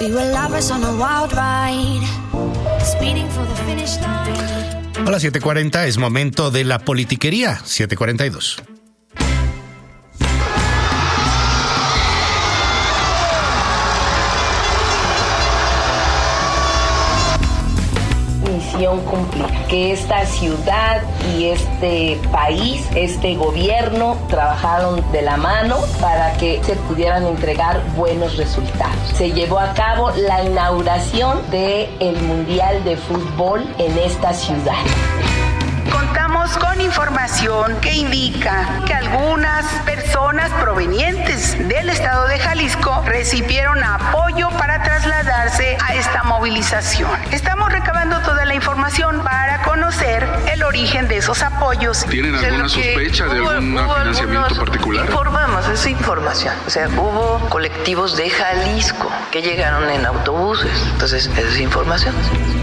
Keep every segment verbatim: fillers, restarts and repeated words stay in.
Hola, siete cuarenta, es momento de la politiquería, siete cuarenta y dos. Cumplir, que esta ciudad y este país, este gobierno trabajaron de la mano para que se pudieran entregar buenos resultados. Se llevó a cabo la inauguración del Mundial de Fútbol en esta ciudad. Contamos con información que indica que algunas personas provenientes del estado de Jalisco recibieron apoyo para trasladarse a esta movilización. Estamos recabando toda la información para conocer el origen de esos apoyos. ¿Tienen alguna sospecha de algún financiamiento particular? Informamos, es información. O sea, hubo colectivos de Jalisco que llegaron en autobuses. Entonces, es información.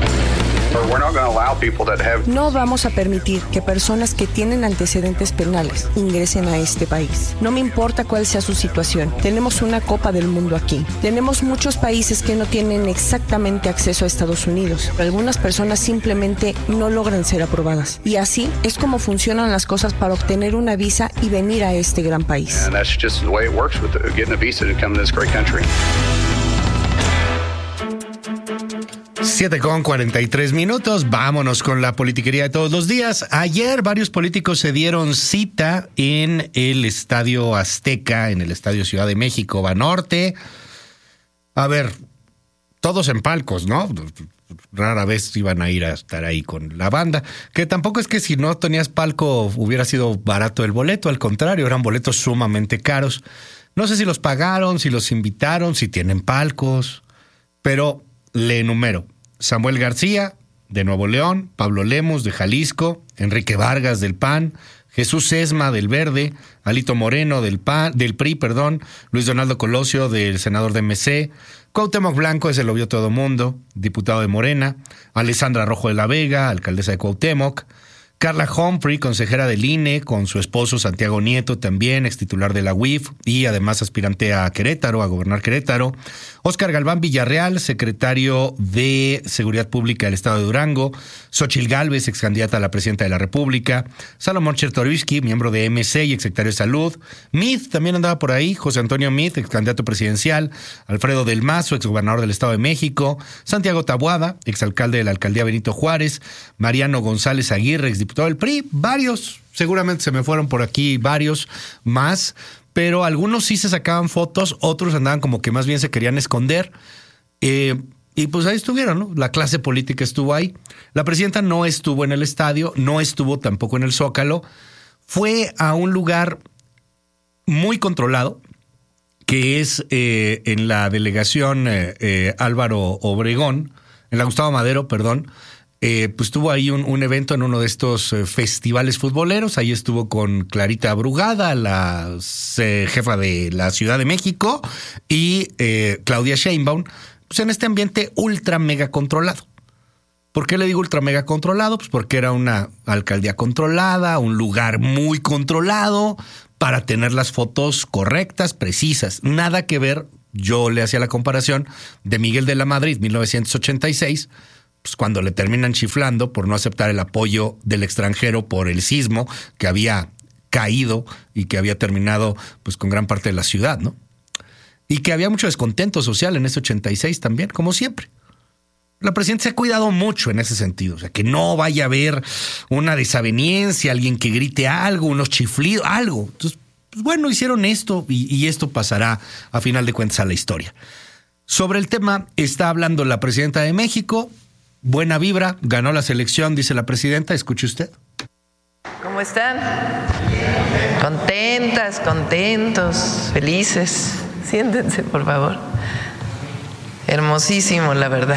No vamos a permitir que personas que tienen antecedentes penales ingresen a este país. No me importa cuál sea su situación. Tenemos una Copa del Mundo aquí. Tenemos muchos países que no tienen exactamente acceso a Estados Unidos. Algunas personas simplemente no logran ser aprobadas. Y así es como funcionan las cosas para obtener una visa y venir a este gran país. siete con cuarenta y tres minutos, vámonos con la politiquería de todos los días. Ayer varios políticos se dieron cita en el Estadio Azteca, en el Estadio Ciudad de México, Banorte. A ver, todos en palcos, ¿no? Rara vez iban a ir a estar ahí con la banda, que tampoco es que si no tenías palco hubiera sido barato el boleto, al contrario, eran boletos sumamente caros. No sé si los pagaron, si los invitaron, si tienen palcos, pero le enumero. Samuel García, de Nuevo León, Pablo Lemos, de Jalisco, Enrique Vargas, del P A N, Jesús Sesma, del Verde, Alito Moreno, del P A N, del P R I, perdón, Luis Donaldo Colosio, del senador de M C, Cuauhtémoc Blanco, ese lo vio todo mundo, diputado de Morena, Alessandra Rojo de la Vega, alcaldesa de Cuauhtémoc, Carla Humphrey, consejera del I N E, con su esposo Santiago Nieto, también ex titular de la U I F y además aspirante a Querétaro, a gobernar Querétaro. Óscar Galván Villarreal, secretario de Seguridad Pública del Estado de Durango. Xóchitl Gálvez, ex candidata a la presidenta de la República. Salomón Chertorivsky, miembro de M C y ex secretario de Salud. Meade también andaba por ahí. José Antonio Meade, ex candidato presidencial. Alfredo del Mazo, ex gobernador del Estado de México. Santiago Taboada, ex alcalde de la alcaldía Benito Juárez. Mariano González Aguirre, ex diputado del P R I. Varios, seguramente se me fueron por aquí varios más, pero algunos sí se sacaban fotos, otros andaban como que más bien se querían esconder. Eh, y pues ahí estuvieron, ¿no? La clase política estuvo ahí. La presidenta no estuvo en el estadio, no estuvo tampoco en el Zócalo. Fue a un lugar muy controlado, que es eh, en la delegación eh, eh, Álvaro Obregón, en la Gustavo Madero, perdón. Eh, pues tuvo ahí un, un evento en uno de estos eh, festivales futboleros. Ahí estuvo con Clarita Brugada, la eh, jefa de la Ciudad de México, y eh, Claudia Sheinbaum, pues en este ambiente ultra mega controlado. ¿Por qué le digo ultra mega controlado? Pues porque era una alcaldía controlada, un lugar muy controlado para tener las fotos correctas, precisas. Nada que ver, yo le hacía la comparación de Miguel de la Madrid, mil novecientos ochenta y seis, pues cuando le terminan chiflando por no aceptar el apoyo del extranjero por el sismo que había caído y que había terminado pues con gran parte de la ciudad, ¿no? Y que había mucho descontento social en ese ochenta y seis también, como siempre. La presidenta se ha cuidado mucho en ese sentido, o sea, que no vaya a haber una desaveniencia, alguien que grite algo, unos chiflidos, algo. Entonces, pues bueno, hicieron esto y, y esto pasará a final de cuentas a la historia. Sobre el tema está hablando la presidenta de México. Buena vibra, ganó la selección, dice la presidenta. Escuche usted. ¿Cómo están? Contentas, contentos, felices. Siéntense, por favor. Hermosísimo, la verdad.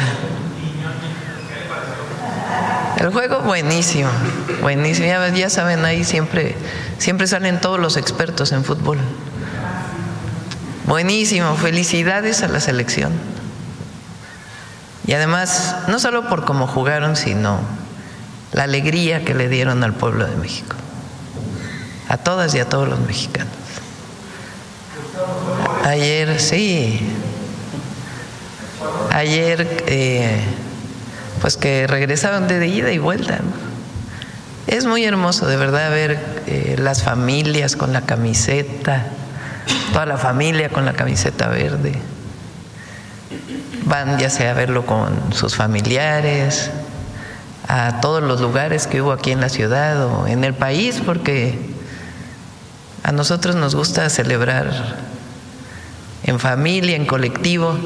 El juego buenísimo, buenísimo. Ya, ya saben, ahí siempre, siempre salen todos los expertos en fútbol. Buenísimo, felicidades a la selección. Y además, no solo por cómo jugaron, sino la alegría que le dieron al pueblo de México. A todas y a todos los mexicanos. ayer, eh, pues que regresaron de ida y vuelta, ¿no? Es muy hermoso, de verdad, ver eh, las familias con la camiseta, toda la familia con la camiseta verde. Van ya sea a verlo con sus familiares, a todos los lugares que hubo aquí en la ciudad o en el país, porque a nosotros nos gusta celebrar en familia, en colectivo.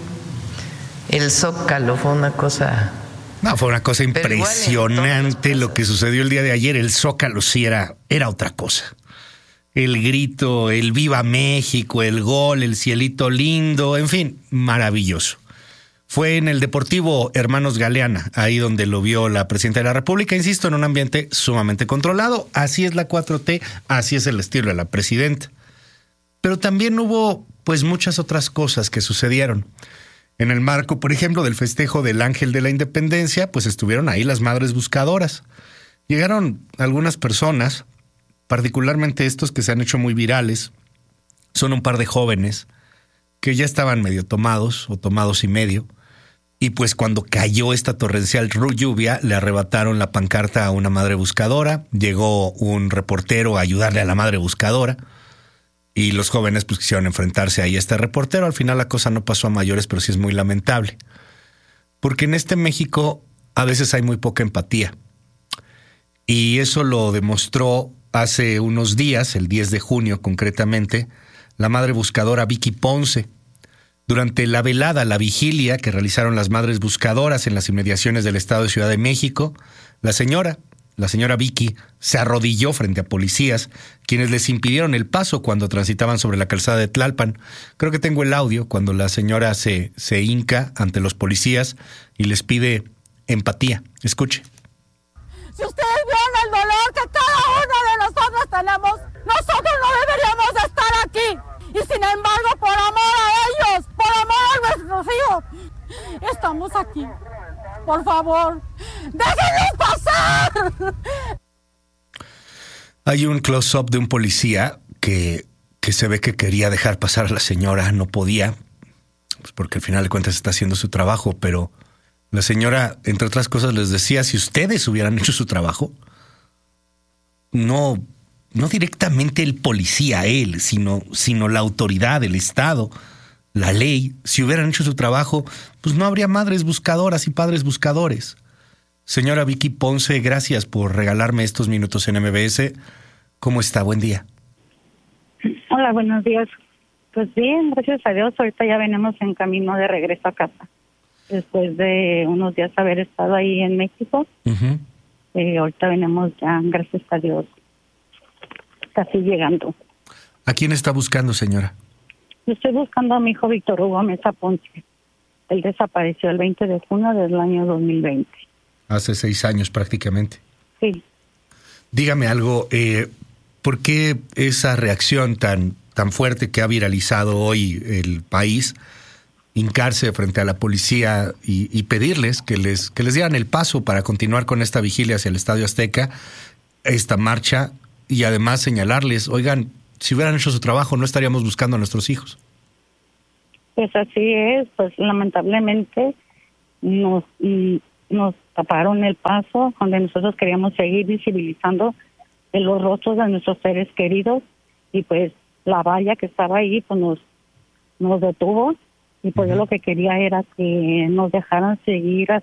El Zócalo fue una cosa... No, fue una cosa impresionante lo que sucedió el día de ayer. El Zócalo sí era, era otra cosa. El grito, el Viva México, el gol, el cielito lindo, en fin, maravilloso. Fue en el Deportivo Hermanos Galeana, ahí donde lo vio la Presidenta de la República, insisto, en un ambiente sumamente controlado. Así es la cuatro T, así es el estilo de la Presidenta. Pero también hubo, pues, muchas otras cosas que sucedieron. En el marco, por ejemplo, del festejo del Ángel de la Independencia, pues estuvieron ahí las madres buscadoras. Llegaron algunas personas, particularmente estos que se han hecho muy virales. Son un par de jóvenes que ya estaban medio tomados o tomados y medio. Y pues cuando cayó esta torrencial lluvia, le arrebataron la pancarta a una madre buscadora. Llegó un reportero a ayudarle a la madre buscadora. Y los jóvenes pues quisieron enfrentarse ahí a este reportero. Al final la cosa no pasó a mayores, pero sí es muy lamentable. Porque en este México a veces hay muy poca empatía. Y eso lo demostró hace unos días, el diez de junio concretamente, la madre buscadora Vicky Ponce. Durante la velada, la vigilia que realizaron las madres buscadoras en las inmediaciones del estado de Ciudad de México, la señora... La señora Vicky se arrodilló frente a policías, quienes les impidieron el paso cuando transitaban sobre la calzada de Tlalpan. Creo que tengo el audio cuando la señora se, se hinca ante los policías y les pide empatía. Escuche. Si ustedes vieron el dolor que cada uno de nosotros tenemos, nosotros no deberíamos de estar aquí. Y sin embargo, por amor a ellos, por amor a nuestros hijos, estamos aquí. Por favor, déjenlos pasar. Hay un close-up de un policía que, que se ve que quería dejar pasar a la señora, no podía, pues porque al final de cuentas está haciendo su trabajo, pero la señora, entre otras cosas, les decía, si ustedes hubieran hecho su trabajo, no, no directamente el policía, él, sino, sino la autoridad, el Estado, la ley, si hubieran hecho su trabajo, pues no habría madres buscadoras y padres buscadores. Señora Vicky Ponce, gracias por regalarme estos minutos en M B S. ¿Cómo está? Buen día. Hola, buenos días. Pues bien, gracias a Dios. Ahorita ya venimos en camino de regreso a casa. Después de unos días haber estado ahí en México, uh-huh. eh, ahorita venimos ya, gracias a Dios, casi llegando. ¿A quién está buscando, señora? Estoy buscando a mi hijo Víctor Hugo Mesa Ponce. Él desapareció el veinte de junio del año dos mil veinte. Hace seis años prácticamente. Sí. Dígame algo, eh, ¿por qué esa reacción tan, tan fuerte que ha viralizado hoy el país, hincarse frente a la policía y, y pedirles que les, que les dieran el paso para continuar con esta vigilia hacia el Estadio Azteca, esta marcha, y además señalarles, oigan, si hubieran hecho su trabajo, no estaríamos buscando a nuestros hijos? Pues así es, pues lamentablemente nos, nos taparon el paso donde nosotros queríamos seguir visibilizando los rostros de nuestros seres queridos, y pues la valla que estaba ahí pues nos, nos detuvo, y pues uh-huh. yo lo que quería era que nos dejaran seguir